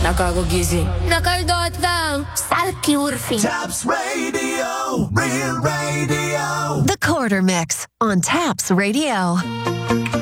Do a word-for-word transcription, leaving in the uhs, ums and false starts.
Nakakagising, nakaldotang, salty urfing. Taps Radio, Real Radio. The Quarter Mix on Taps Radio.